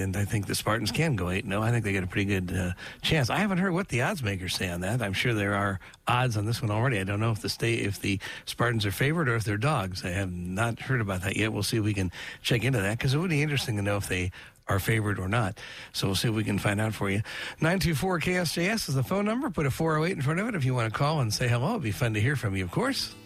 And I think the Spartans can go 8-0. I think they got a pretty good chance. I haven't heard what the odds makers say on that. I'm sure there are odds on this one already. I don't know if the Spartans are favored or if they're dogs. I have not heard about that yet. We'll see if we can check into that, because it would be interesting to know if they are favored or not. So we'll see if we can find out for you. 924-KSJS is the phone number. Put a 408 in front of it if you want to call and say hello. It'd be fun to hear from you, of course.